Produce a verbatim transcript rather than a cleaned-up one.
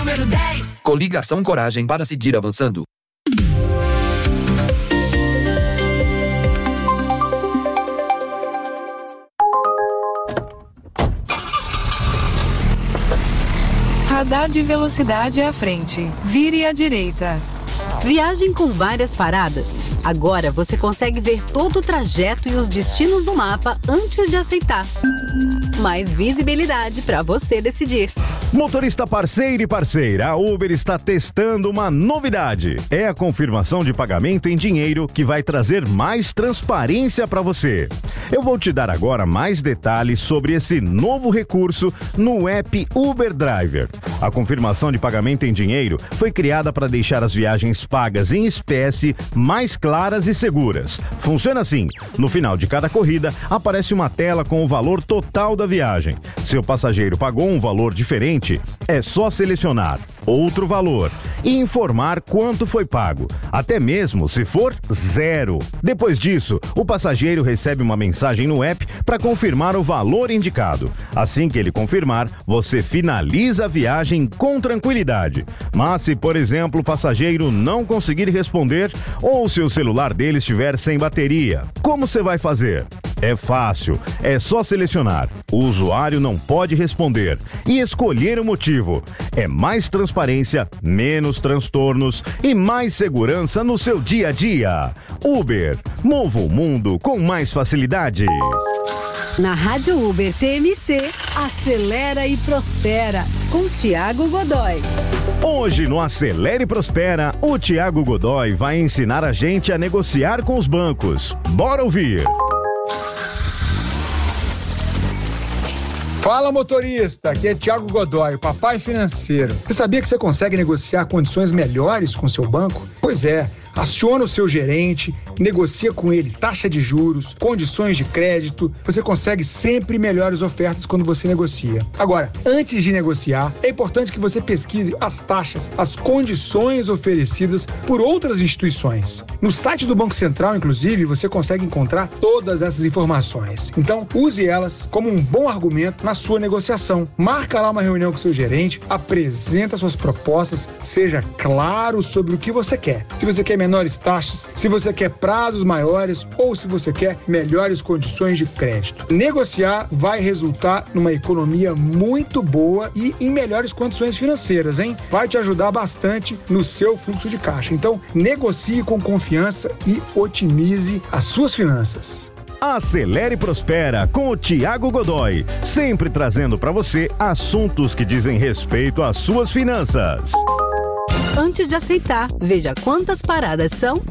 número dez. Coligação Coragem para seguir avançando. Radar de velocidade à frente. Vire à direita. Viagem com várias paradas. Agora você consegue ver todo o trajeto e os destinos do mapa antes de aceitar. Mais visibilidade para você decidir. Motorista parceiro e parceira, a Uber está testando uma novidade. É a confirmação de pagamento em dinheiro que vai trazer mais transparência para você. Eu vou te dar agora mais detalhes sobre esse novo recurso no app Uber Driver. A confirmação de pagamento em dinheiro foi criada para deixar as viagens pagas em espécie mais claras e seguras. Funciona assim: no final de cada corrida aparece uma tela com o valor total da viagem. Se o passageiro pagou um valor diferente, é só selecionar outro valor e informar quanto foi pago, até mesmo se for zero. Depois disso, o passageiro recebe uma mensagem no app para confirmar o valor indicado. Assim que ele confirmar, você finaliza a viagem com tranquilidade. Mas se, por exemplo, o passageiro não conseguir responder ou se o celular dele estiver sem bateria, como você vai fazer? É fácil, é só selecionar. O usuário não pode responder e escolher o motivo. É mais transparência, menos transtornos e mais segurança no seu dia a dia. Uber, mova o mundo com mais facilidade. Na Rádio Uber T M C, Acelera e Prospera, com Tiago Godoy. Hoje no Acelera e Prospera, o Tiago Godoy vai ensinar a gente a negociar com os bancos. Bora ouvir! Fala, motorista, aqui é Tiago Godoy, o papai financeiro. Você sabia que você consegue negociar condições melhores com seu banco? Pois é, aciona o seu gerente, negocia com ele taxa de juros, condições de crédito. Você consegue sempre melhores ofertas quando você negocia. Agora, antes de negociar, é importante que você pesquise as taxas, as condições oferecidas por outras instituições. No site do Banco Central, inclusive, você consegue encontrar todas essas informações. Então, use elas como um bom argumento na sua negociação. Marca lá uma reunião com seu gerente, apresenta suas propostas, seja claro sobre o que você quer. Se você quer menores taxas, se você quer prazos maiores ou se você quer melhores condições de crédito. Negociar vai resultar numa economia muito boa e em melhores condições financeiras, hein? Vai te ajudar bastante no seu fluxo de caixa. Então, negocie com confiança e otimize as suas finanças. Acelere e Prospera com o Tiago Godoy, sempre trazendo para você assuntos que dizem respeito às suas finanças. Antes de aceitar, veja quantas paradas são